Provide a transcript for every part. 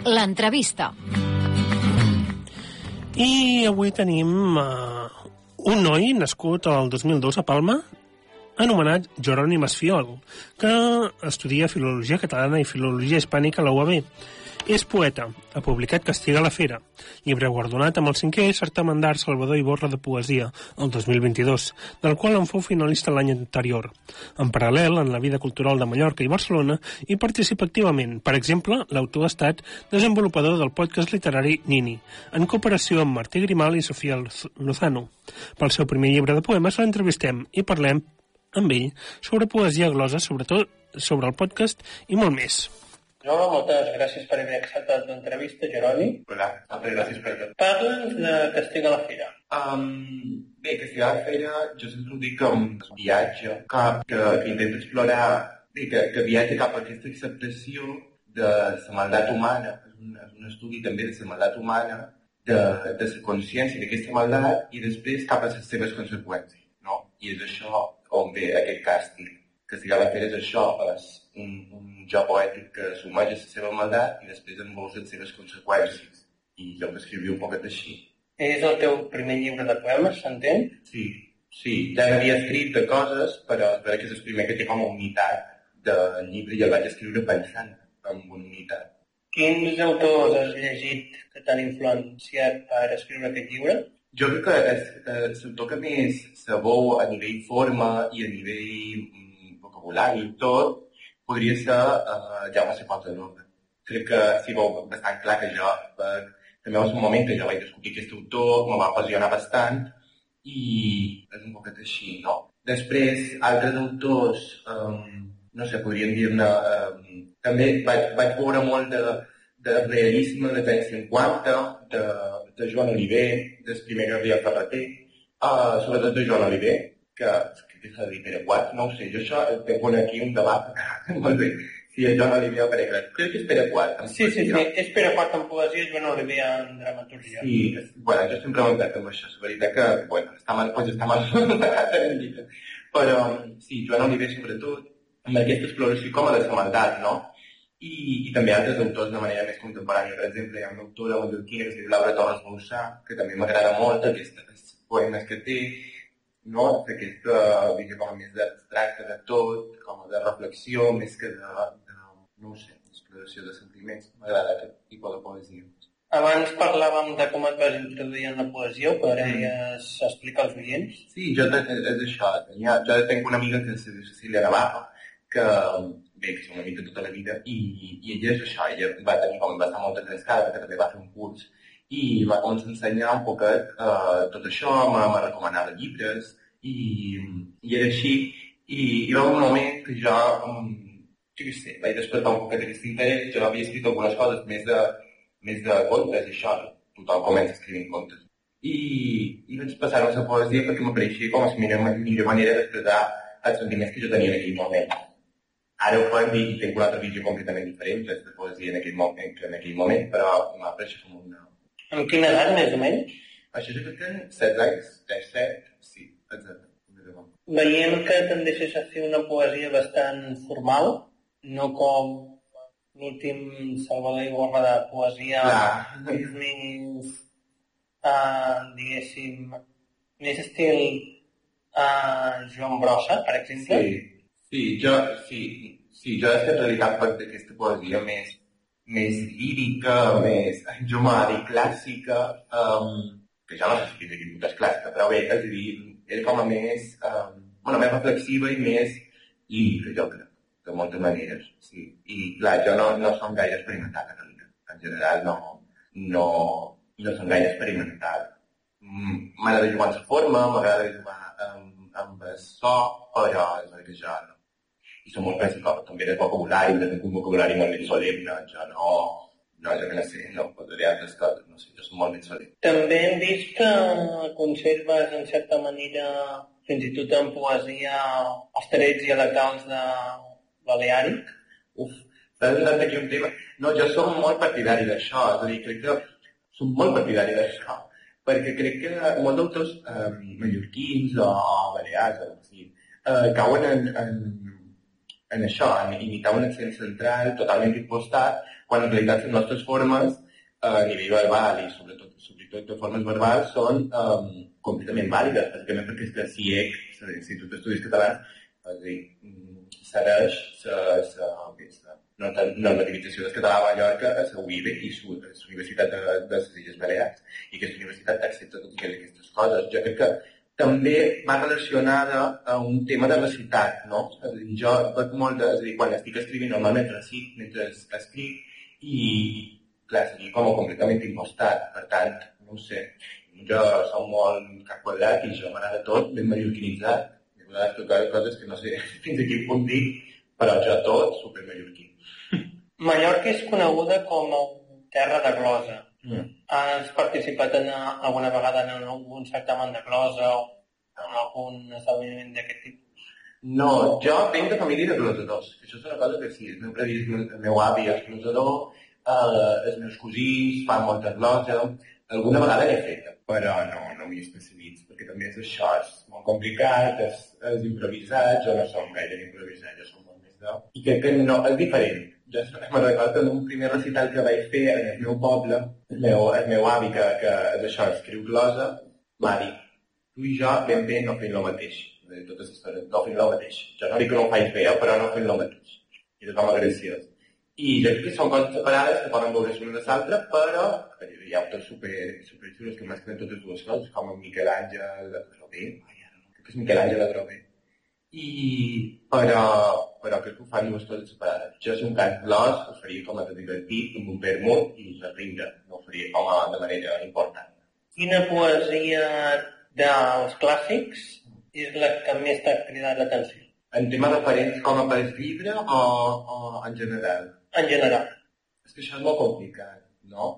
L'entrevista. I avui tenim un noi nascut el 2002 a Palma, anomenat Jeroni Masfiol, que estudia Filologia Catalana i Filologia Hispànica a la UAB. És poeta, ha publicat Castiga la Fera, llibre guardonat amb el 5è certamen d'art Salvador Iborra de Poesia, el 2022, del qual en fou finalista l'any anterior. En paral·lel, en la vida cultural de Mallorca i Barcelona, hi participa activament. Per exemple, l'autor ha estat desenvolupador del podcast literari Nini, en cooperació amb Martí Grimal i Sofia Lozano. Pel seu primer llibre de poemes l'entrevistem i parlem amb ell sobre poesia glosa, sobretot sobre el podcast i molt més. Hola, moltes gràcies per haver acceptat l'entrevista, Jeroni. Hola, moltes gràcies per tot. Parla'ns de Castiga la Fera. Bé, Castiga la Fera, jo sempre ho dic com un viatge que intenta explorar, bé, que viatja cap a aquesta acceptació de la maldat humana. És un estudi també de la maldat humana, de la consciència d'aquesta maldat i després cap a les seves conseqüències, no? I és això on ve aquest càstig. Castigar la Fera és això, és un joc poètic que assumeix la seva maldat i després envolta les seves conseqüències. I jo m'escrivia un poquet així. És el teu primer llibre de poemes, s'entén? Sí, ja n'havia escrit de coses, però és veritat que és el primer que té com a unitat del llibre i el vaig escriure pensant en una unitat. Quins autors has llegit que t'han influenciat per escriure aquest llibre? Jo crec que l'autor que més sabeu a nivell forma i a nivell vocabulari i tot, podria ser Jaume Sepons de Nova. Crec que sí veu bastant clar que jo, també va ser un moment que jo vaig descobrir aquest autor, me va apassionar bastant, i és un poquet així, no? Després, altres autors, no sé, podríem dir-ne, també vaig veure molt de realisme dels anys 50, de Joan Oliver, del primer Gabriel Ferreter, sobretot de Joan Oliver, que és a dir, Pere IV, no ho sé, jo això tinc aquí un debat, molt bé, si és Joan Oliver o Pere IV. Crec que és Pere IV. Sí, és Pere IV en poesia i Joan Oliver en dramaturgia. Sí, bueno, jo sempre m'he entès amb això, és veritat que, bueno, està mal en el llibre. Però, sí, Joan Oliver sobretot, amb aquesta exploració com a de la maldat, no? I també altres autors de manera més contemporània. Per exemple, hi ha una autora mallorquina que es diu Laura Torres Bolsà, que també m'agrada molt, aquests poemes que té, no? Aquesta visió com a més abstracta de tot, com a de reflexió, més que de no ho sé, exploració de sentiments. M'agrada aquest tipus de poesia. Abans parlàvem de com et vas introduir en la poesia, podries explicar als oients? Sí, és això. Jo tinc una amiga que es diu Cecília Navarro, que bé, que és una amiga tota la vida, i ella és això, ella va tenir com bastant molta crescada, perquè també va fer un curs, i va començar a ensenyar un poquet tot això, me recomanava llibres, i era així, i va haver un moment que jo què sé, vaig despertar un poquet d'aquest interès, jo havia escrit algunes coses més de contes, i això, tothom comença escrivint contes. I vaig passar-me a la poesia perquè m'apareixia com la millor manera d'expressar els sentiments que jo tenia en aquell moment. Ara ho podem dir, tinc una altra visió completament diferent de la poesia en aquell moment, però m'apareixia com una... Amb quina edat, més o menys? Això jo crec que 16 anys, 17, sí, exacte. Veiem que tendeixes a fer una poesia bastant formal, no com l'últim Salvador Iborra de poesia, és més, diguéssim, més estil Joan Brossa, per exemple. Sí, jo he estat realitat per aquesta poesia més lírica, més jomari, clàssica, que ja no sé si és clàssica, però bé, és a dir, era com a més reflexiva i més lírica, jo crec, de moltes maneres, sí. I clar, jo no som gaire experimental, en realitat. En general no som gaire experimental. M'agrada jugar amb la forma, m'agrada jugar amb el so, però és el que jo no. I som molt clàssics, també del vocabulari, tinc un vocabulari molt ben solemne, jo no sé, no podré altres coses, no sé, jo som molt ben solemne. També hem vist que conserves, en certa manera, fins i tot en poesia, els trets dialectals de Baleàric. S'ha donat aquí un tema. No, jo som molt partidari d'això, és a dir, crec que som molt partidari d'això, perquè crec que molts d'autors mallorquins o balears, cauen en això, en imitar un accent central totalment impostat, quan en realitat les nostres formes a nivell verbal i sobretot de formes verbals són completament vàlides, bàsicament perquè és que CIEC, l'Institut d'Estudis Catalans, és a dir, segueix la normativització del català a Mallorca a la UIB i la Universitat de les Illes Balears. I aquesta universitat accepta totes aquestes coses. Jo crec que també va relacionada a un tema de recitat, no? És a dir, jo veig molt, és a dir, quan estic escrivint, normalment recit mentre escric i, clar, seria com completament impostat. Per tant, no ho sé, jo soc molt cap quadrat i jo m'agrada tot ben mallorquinitzat. De vegades tocar coses que no sé fins a quin punt dir, però jo tot super mallorquí. Mallorca és coneguda com a terra de glosa. Has participat alguna vegada en algun certamen de glosa o en algun esdeveniment d'aquest tipus? No, jo venc de família de glosadors. Això és una cosa que sí, el meu avi és glosador, els meus cosins fan molta glosa, alguna vegada l'he feta, però no m'hi especialitzo, perquè també és això, és molt complicat, és improvisat, jo no som gaire improvisat, jo som molt més de... I crec que no, és diferent. Jo me'n recordo en un primer recital que vaig fer en el meu poble, el meu avi, que és això, escriu glosa, m'ha dit, tu i jo ben bé no fem el mateix. Totes les històries, no fem el mateix. Jo no dic que no ho faig bé, però no fem el mateix. I és com a graciós. I jo crec que són coses separades que poden veure's una de l'altra, però hi ha autors superxulos que mesclen totes dues coses, com en Miquel Àngel Adrover, crec que és Miquel Àngel Adrover. Però crec que ho fan dues coses separades. Jo és un cas glos, ho faria com a de divertit, amb un vermut i a riure, no ho faria com a de manera important. Quina poesia dels clàssics és la que més t'ha cridat l'atenció? En tema referents com a per llibre o en general? En general. És que això és molt complicat, no?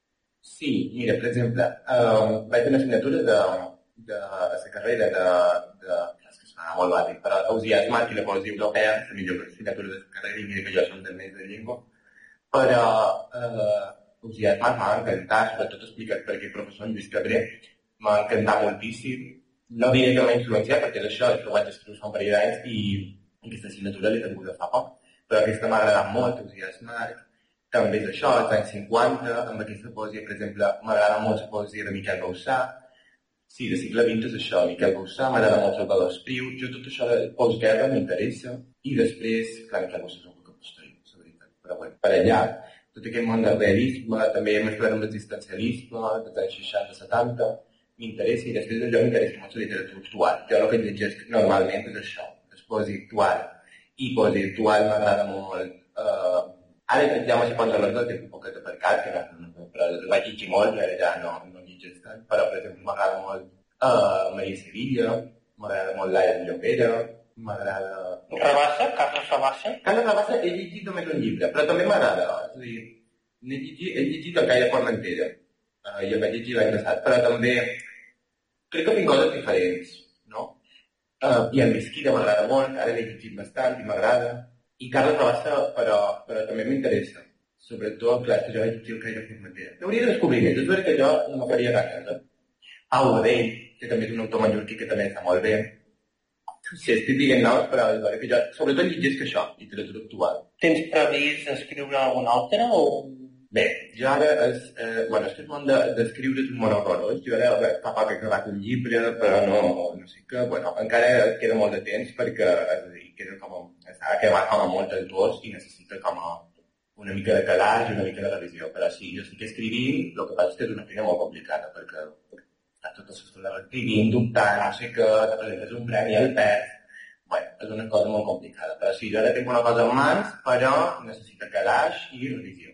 Sí, mira, per exemple, vaig fer una assignatura de la carrera de molt bàsic, però Ausiàs Marc i la poesia europea, la millor assignatura de la carrera, i mira que jo som del mes de llengua, però Ausiàs Marc m'ha encantat, sobretot explicat per aquest professor en Lluís Cabré, m'ha encantat moltíssim. No diré que m'ha influenciat, perquè és això, és que ho vaig escriure fa un parell d'anys i aquesta assignatura l'he tingut fa poc, però aquesta m'ha agradat molt, Ausiàs Marc. També és això, als anys 50, amb aquesta poesia, per exemple, m'agrada molt la poesia de Miquel Bausà. Sí, de segle XX és això, Miquel Bausà, m'agrada molt Salvador Espriu, jo tot això de postguerra m'interessa, i després, clar, Miquel Bausà és un poc posterior, la veritat, però bueno, per allà, tot aquest món del realisme, també mesclat amb l'existencialisme, dels anys 60-70, m'interessa, i després d'allò m'interessa molt la literatura actual. Jo el que llegeix normalment és això, és poesia actual, i poesia actual m'agrada molt. Ara ja m'hi poso a les dues, tinc un poquet aparcat, però el vaig llegir molt i ara ja no llegeix tant. Però, per exemple, m'agrada molt Maria Sevilla, m'agrada molt Laia Llobera, m'agrada... Rabassa? Carles Rabassa? Carles Rabassa he llegit només un llibre, però també m'agrada. És a dir, he llegit el Caire Formentera i el vaig llegir l'any passat, però també crec que fem coses diferents, no? I en Mesquida m'agrada molt, ara l'he llegit bastant i m'agrada. I Carles Rabassa, però també m'interessa. Sobretot, clar, que jo vaig llegir el Caire Formentera. Hauria de descobrir més, és veritat que jo no faria ganes. Pau Badell, que també és un autor mallorquí que també està molt bé. Sí, estic dient noms, però és veritat que jo sobretot llegisc això, literatura actual. Tens previst escriure algun altre o...? Bé, jo ara, aquest món d'escriure és un món horrorós. Jo ara fa poc que he acabat un llibre, però no sé què, encara queda molt de temps perquè, és a dir, s'ha acabat com a molts autors i necessita com a una mica de calaix i una mica de revisió. Però sí, jo estic escrivint, el que passa és que és una feina molt complicada, perquè tot s'està escrivint, dubtant, no sé què, te presentes un premi al perds. És una cosa molt complicada. Però sí, jo ara tinc una cosa en mans, però necessita calaix i revisió.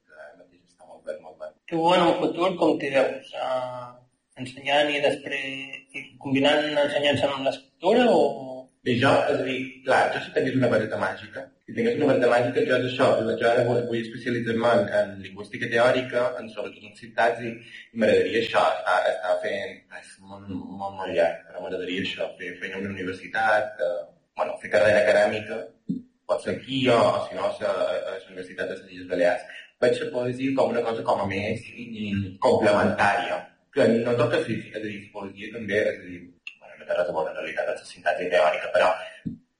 Tu en un futur com t'hi veus? Ensenyant i després combinant ensenyança amb l'escriptura o...? Bé, jo, és a dir, clar, jo si tingués una vareta màgica, jo és això, jo ara vull especialitzar-me en lingüística teòrica, sobretot en ciutats, i m'agradaria això, estar fent, és molt llarg, però m'agradaria això, fer feina a una universitat, fer carrera acadèmica, pot ser aquí o si no, a la Universitat de les Illes Balears. Veig la poesia com una cosa com a més complementària, que no toca fer, és a dir, poesia també, és a dir, no té res a veure en realitat amb la sintàxi teòrica, però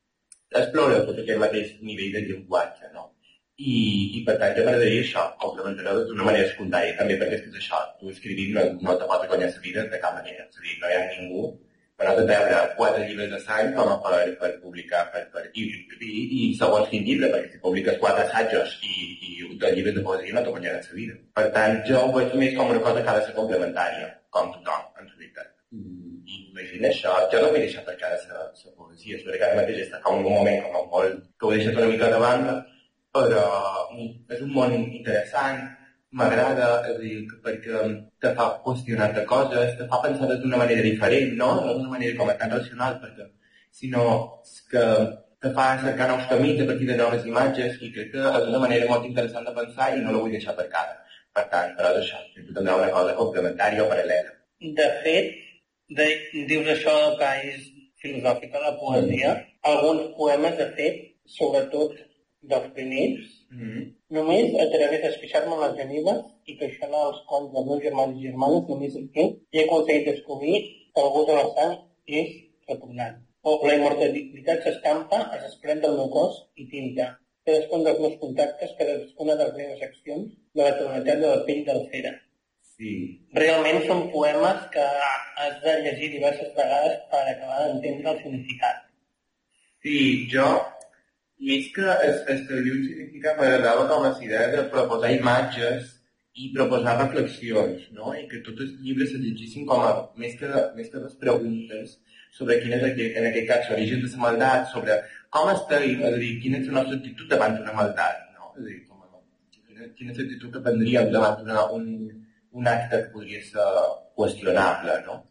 explora tot aquest mateix nivell de llenguatge, no? I per tant, jo m'agradaria això, complementar-ho d'una manera secundària, també perquè és això, tu escrivint no te pots guanyar la vida de cap manera, és a dir, no hi ha ningú per no veure 4 llibres de sang com per publicar, i segons quin llibre, perquè si publiques 4 assajos i 2 llibres de poesia no te guanyaràs la vida. Per tant, jo ho veig més com una cosa que ha de ser complementària, com tothom, en realitat. I imagina això, jo no m'he deixat per cara la poesia, és perquè ara mateix està com un moment com molt que ho he deixat una mica de banda, però és un món interessant, m'agrada, és a dir, perquè te fa qüestionar-te coses, te fa pensar d'una manera diferent, no? No d'una manera com tan racional, sinó que te fa cercar nous camins a partir de noves imatges i crec que és una manera molt interessant de pensar i no la vull deixar per cara. Per tant, però és això, que tu tindrà una cosa complementària o paral·lela. De fet, dius això que és filosòfica la poesia, alguns poemes, de fet, sobretot dels primers, només a través d'esqueixar-me les genives i queixar-me els cons dels meus germans i germanes, només aquí he aconseguit descobrir que el gust de la sang és repugnant. O la immortalitat s'escampa, es desprèn del meu cos i tinta. Cadascun dels meus contactes, cadascuna de les meves accions, de la tonalitat de la pell de la cera. Sí. Realment són poemes que has de llegir diverses vegades per acabar d'entendre el significat. Sí, jo més que establir un significat, m'agradava com la idea de proposar imatges i proposar reflexions, no? I que tots els llibres se llegissin com a, més que les preguntes sobre quin és, en aquest cas, l'origen de la maldat, sobre com estem, és a dir, quina és la nostra actitud davant d'una maldat, no? És a dir, quina és l'actitud que prendríem davant un acte que podria ser qüestionable, no?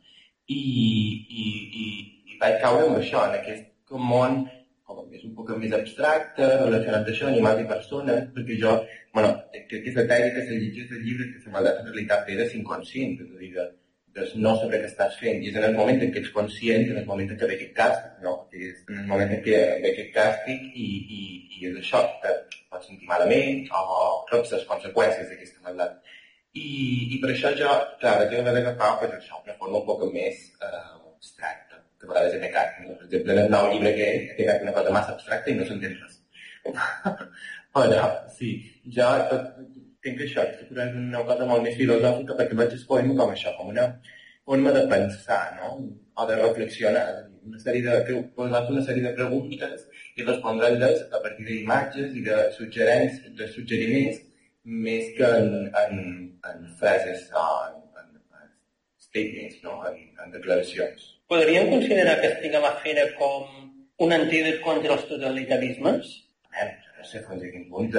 I vaig caure amb això, en aquest món com és un poc més abstracte, relacionat això, animals i persones, perquè jo, crec que és la tècnica, si llegis el llibre, que la maldat en realitat ve de ser inconscient, és a dir, de no saber què estàs fent, i és en el moment en què ets conscient, en el moment en què ve aquest càstig, no? Que és en el moment en què ve aquest càstig i és això, que pots sentir malament o reps les conseqüències d'aquesta maldat. I per això jo, clar, vaig haver d'agafar això, una forma un poc més abstracta, que a vegades he pecat. Per exemple, en el nou llibre que he pecat una cosa massa abstracta i no s'entén res. Però, sí, jo tinc això, que és una cosa molt més filosòfica perquè vaig expoint com això, com una forma de pensar, no? O de reflexionar, posar una sèrie de preguntes i respondre-les a partir d'imatges i de suggeriments més que en frases o en statements, no? En declaracions. Podríem considerar que Estiga la Fera com un antídot contra els totalitarismes? No sé fins a quin punt.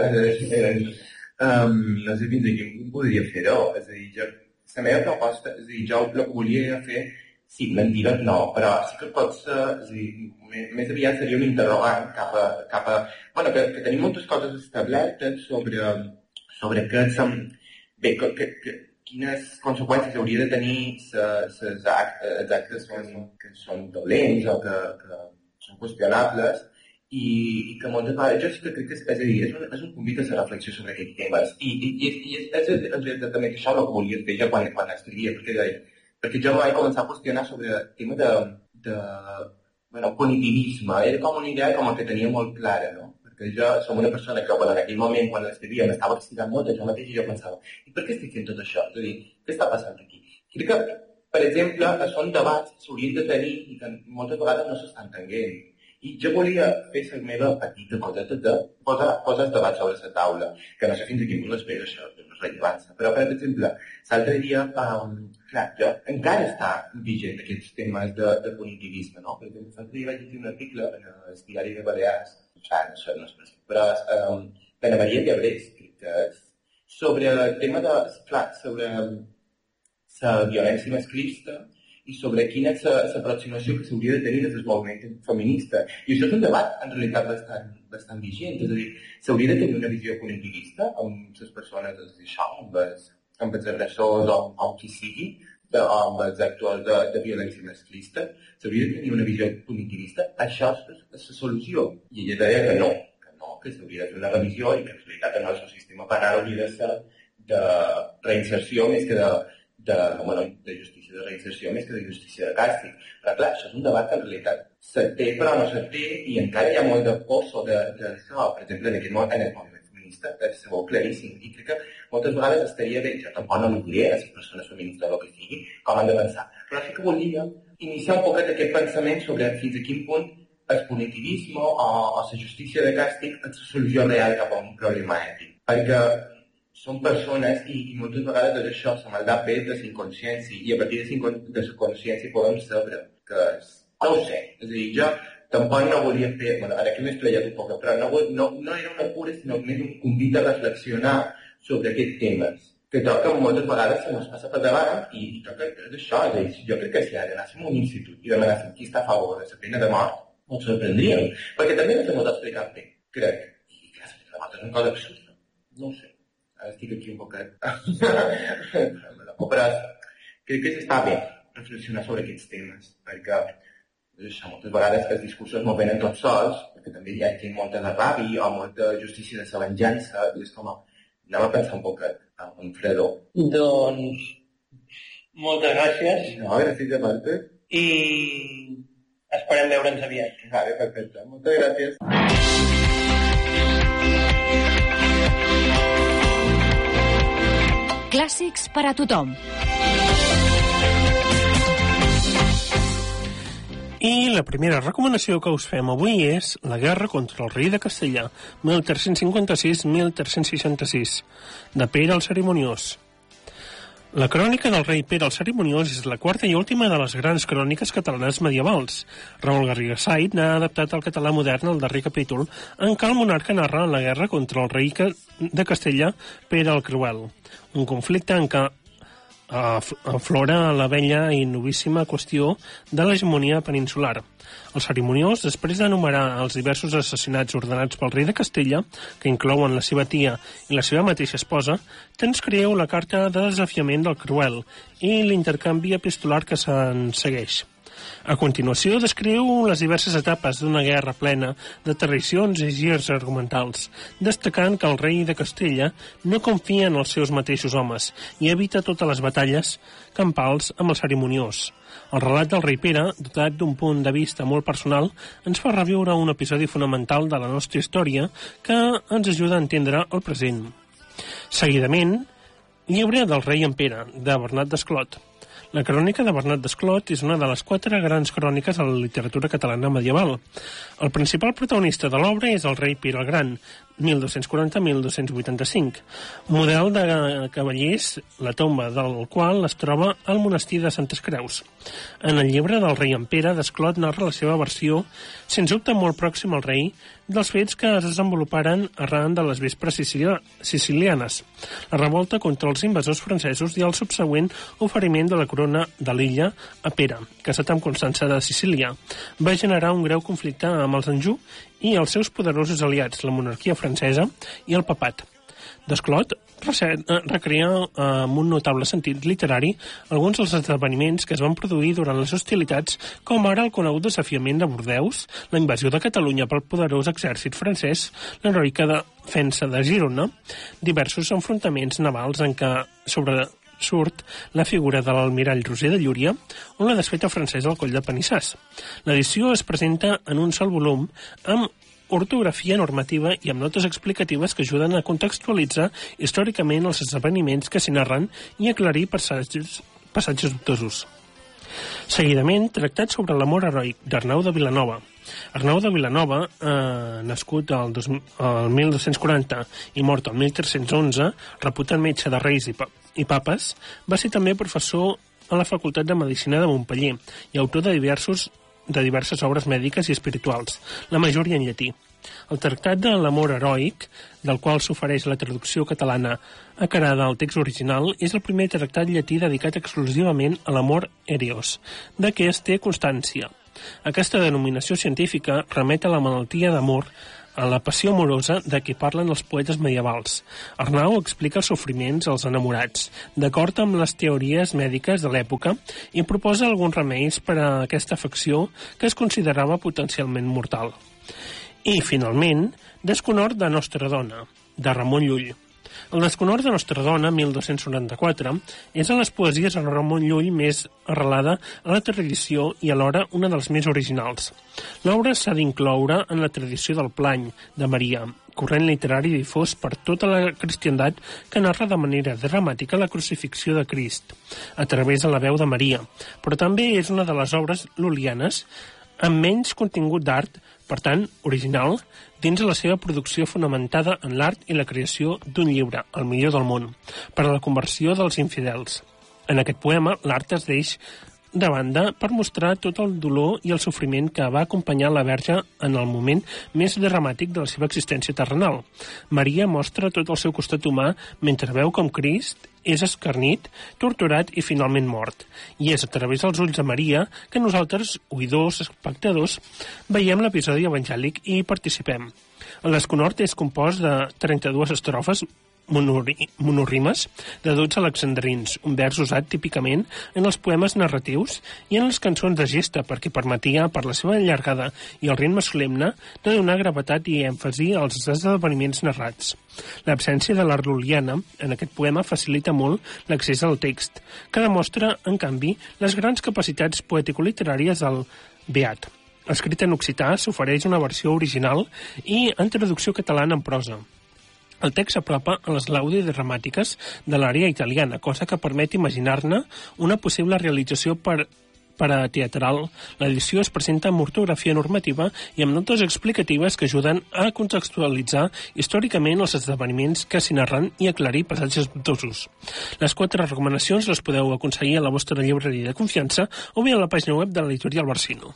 No sé fins a quin punt podria fer-ho. És a dir, la meva proposta, és a dir, jo el que volia fer, sí, mentida no, però sí que pot ser, és a dir, més aviat seria un interrogant cap a bueno, que tenim moltes coses establertes sobre què som... Bé, quines conseqüències hauria de tenir els actes que són dolents o que són qüestionables i que moltes vegades jo sí que crec que és a dir, és un convit a la reflexió sobre aquests temes i és exactament això el que volia fer jo quan escrivia perquè jo vaig començar a qüestionar sobre el tema de cognitivisme, era com una idea com que tenia molt clara, no? Perquè jo som una persona que en aquell moment quan l'escrivia m'estava castigant molt a jo mateix i jo pensava, i per què estic fent tot això? És a dir, què està passant aquí? Crec que, per exemple, són debats que s'haurien de tenir i que moltes vegades no s'estan tenint. I jo volia fer la meva petita coseta de posar els debats sobre la taula, que no sé fins a quin punt l'espero això, que no és rellevància. Però, per exemple, l'altre dia, clar, encara està vigent aquests temes de cognitivisme, no? Per exemple, l'altre dia vaig llegir un article en el diari de Balears, però d'Anna Maria Llebrés, crec que és, sobre el tema sobre la violència masclista i sobre quina és l'aproximació que s'hauria de tenir des del moviment feminista. I això és un debat, en realitat, bastant vigent. És a dir, s'hauria de tenir una visió punitivista amb les persones, amb els agressors o amb qui sigui, amb els actors de violència masclista, s'hauria de tenir una visió punitivista. Això és la solució. I ella deia que no, que s'hauria de fer una revisió i que en realitat el nostre sistema penal hauria de ser de reinserció més que de justícia de reinserció més que de justícia de càstig. Però clar, això és un debat que en realitat se té però no se té i encara hi ha molt de por sobre això. Per exemple, en el moviment feminista es veu claríssim i crec que moltes vegades estaria bé, jo tampoc no li diré a les persones feministes o el que sigui com han de pensar, però sí que volia iniciar un poquet aquest pensament sobre fins a quin punt el punitivisme o la justícia de càstig és la solució real cap a un problema ètic. Perquè són persones i moltes vegades és això, la maldat ve de la inconsciència i a partir de la consciència podem saber que és... No ho sé, és a dir, jo tampoc no volia fer... Bueno, ara que m'he esplaiat un poc, però no era una cura, sinó més un convit a reflexionar sobre aquests temes que toca moltes vegades se nos passa per davant i toca això, és a dir, jo crec que si ara anàssim a un institut i demanàssim qui està a favor de la pena de mort, ens sorprendríem, perquè també no s'ha molt explicat bé, crec. I clar, la pena de mort és una cosa absurda. No ho sé. Ara estic aquí un poquet... però crec que està bé reflexionar sobre aquests temes, perquè això, moltes vegades els discursos no venen tots sols, perquè també hi ha molta de ràbia o molta justícia de la venjança, i és com, anem a pensar un poquet en fredor. Doncs, moltes gràcies. No, gràcies a Marta. I esperem veure'ns aviat. Vale, perfecte. Moltes gràcies. Clàssics per a tothom. I la primera recomanació que us fem avui és La guerra contra el rei de Castella, 1356-1366, de Pere el Cerimoniós. La crònica del rei Pere el Cerimoniós és la quarta i última de les grans cròniques catalanes medievals. Raül Garriga Sait n'ha adaptat al català modern el darrer capítol, en què el monarca narra la guerra contra el rei de Castella, Pere el Cruel, un conflicte en què aflora la vella i novíssima qüestió de l'hegemonia peninsular. El Cerimoniós, després d'enumerar els diversos assassinats ordenats pel rei de Castella, que inclouen la seva tia i la seva mateixa esposa, transcriu la carta de desafiament del Cruel i l'intercanvi epistolar que se'n segueix. A continuació, descriu les diverses etapes d'una guerra plena de traïcions i girs argumentals, destacant que el rei de Castella no confia en els seus mateixos homes i evita totes les batalles campals amb el Cerimoniós. El relat del rei Pere, dotat d'un punt de vista molt personal, ens fa reviure un episodi fonamental de la nostra història que ens ajuda a entendre el present. Seguidament, Llibre del rei en Pere, de Bernat Desclot. La crònica de Bernat Desclot és una de les 4 grans cròniques de la literatura catalana medieval. El principal protagonista de l'obra és el rei Pere el Gran, 1240-1285, model de cavallers, la tomba del qual es troba al monestir de Santes Creus. En el llibre del rei en Pere, Desclot narra la seva versió, sens dubte molt pròxim al rei, dels fets que es desenvoluparen arran de les vespres sicilianes, la revolta contra els invasors francesos i el subsegüent oferiment de la corona de l'illa a Pere, casat amb Constança de Sicília. Va generar un greu conflicte amb els Anjou i els seus poderosos aliats, la monarquia francesa i el papat. Desclot recrea amb un notable sentit literari alguns dels esdeveniments que es van produir durant les hostilitats, com ara el conegut desafiament de Bordeus, la invasió de Catalunya pel poderós exèrcit francès, l'heroica defensa de Girona, diversos enfrontaments navals en què surt la figura de l'almirall Roser de Llúria o la desfeta francesa al coll de Panissars. L'edició es presenta en un sol volum amb ortografia normativa i amb notes explicatives que ajuden a contextualitzar històricament els esdeveniments que s'hi narren i aclarir passatges dubtosos. Seguidament, tractat sobre l'amor heroic d'Arnau de Vilanova. Arnau de Vilanova, nascut el 1240 i mort el 1311, reputat metge de reis i papes, va ser també professor a la Facultat de Medicina de Montpeller i autor de diverses obres mèdiques i espirituals, la majoria en llatí. El tractat de l'amor heroic, del qual s'ofereix la traducció catalana acarada al text original, és el primer tractat llatí dedicat exclusivament a l'amor eros, de què es té constància. Aquesta denominació científica remet a la malaltia d'amor, a la passió amorosa de què parlen els poetes medievals. Arnau explica els sofriments als enamorats, d'acord amb les teories mèdiques de l'època, i proposa alguns remeis per a aquesta afecció que es considerava potencialment mortal. I, finalment, Desconhort de Nostra Dona, de Ramon Llull. El desconhort de Nostra Dona, 1294, és en les poesies de Ramon Llull més arrelada a la tradició i alhora una de les més originals. L'obra s'ha d'incloure en la tradició del Plany de Maria, corrent literari difós per tota la cristiandat que narra de manera dramàtica la crucifixió de Crist a través de la veu de Maria, però també és una de les obres lul·lianes amb menys contingut d'art, per tant, original, dins la seva producció fonamentada en l'art i la creació d'un llibre, el millor del món, per a la conversió dels infidels. En aquest poema, l'art es deix de banda per mostrar tot el dolor i el sofriment que va acompanyar la Verge en el moment més dramàtic de la seva existència terrenal. Maria mostra tot el seu costat humà mentre veu com Crist és escarnit, torturat i finalment mort. I és a través dels ulls de Maria que nosaltres, oïdors, espectadors, veiem l'episodi evangèlic i hi participem. El desconhort és compost de 32 estrofes monorrimes de 12 alexandrins, un vers usat típicament en els poemes narratius i en les cançons de gesta perquè permetia, per la seva allargada i el ritme solemne, de donar gravetat i èmfasi als esdeveniments narrats. L'absència de l'art lul·liana en aquest poema facilita molt l'accés al text, que demostra, en canvi, les grans capacitats poètico-literàries del Beat. Escrit en occità, s'ofereix una versió original i en traducció catalana en prosa. El text s'apropa a les laudi dramàtiques de l'àrea italiana, cosa que permet imaginar-ne una possible realització per a teatral. L'edició es presenta amb ortografia normativa i amb notes explicatives que ajuden a contextualitzar històricament els esdeveniments que s'hi narren i aclarir passatges dubtosos. Les 4 recomanacions les podeu aconseguir a la vostra llibreria de confiança o bé a la pàgina web de l'editorial Barsino.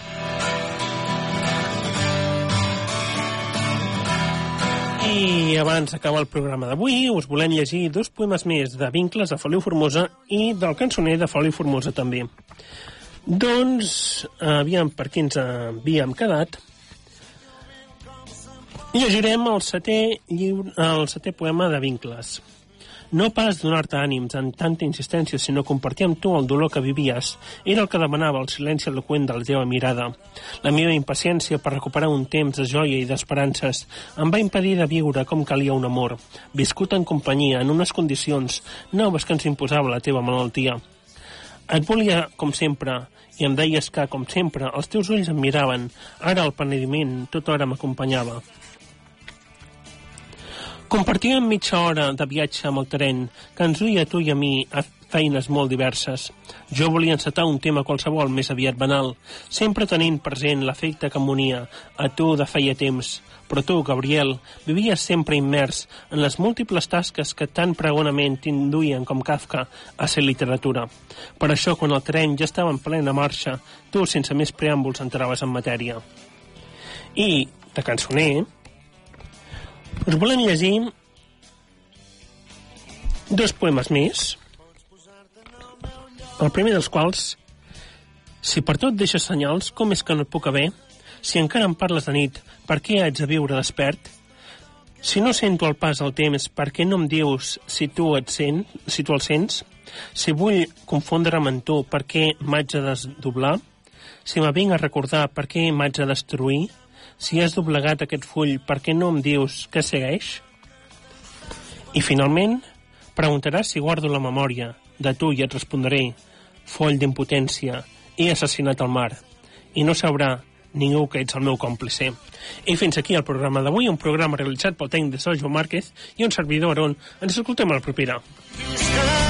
I abans d'acabar el programa d'avui us volem llegir 2 poemes més de Vincles de Feliu Formosa i del Cançoner de Feliu Formosa també. Doncs, aviam per què ens havíem quedat. Llegirem el 7è poema de Vincles. No pas donar-te ànims en tanta insistència, sinó compartir amb tu el dolor que vivies. Era el que demanava el silenci eloqüent de la teva mirada. La meva impaciència per recuperar un temps de joia i d'esperances em va impedir de viure com calia un amor, viscut en companyia, en unes condicions noves que ens imposava la teva malaltia. Et volia com sempre, i em deies que, com sempre, els teus ulls em miraven. Ara el penediment tota hora m'acompanyava. Compartíem mitja hora de viatge amb el tren, que ens duia a tu i a mi a feines molt diverses. Jo volia encetar un tema qualsevol més aviat banal, sempre tenint present l'afecte que m'unia a tu de feia temps. Però tu, Gabriel, vivies sempre immers en les múltiples tasques que tan pregonament t'induïen com Kafka a ser literatura. Per això, quan el tren ja estava en plena marxa, tu, sense més preàmbuls, entraves en matèria. I, de Cançoner, us volem llegir 2 poemes més, el primer dels quals: si per tot deixes senyals, com és que no et puc haver? Si encara em parles de nit, per què haig de viure despert? Si no sento el pas del temps, per què no em dius si tu el sents? Si vull confondre'm amb tu, per què m'haig de desdoblar? Si m'avinc a recordar, per què m'haig de destruir? Si has doblegat aquest full, per què no em dius què segueix? I finalment, preguntaràs si guardo la memòria. De tu i et respondré: foll d'impotència, he assassinat el mar. I no sabrà ningú que ets el meu còmplice. I fins aquí el programa d'avui, un programa realitzat pel tècnic de so Joan Márquez i un servidor Aarón. Ens escoltem a la propera.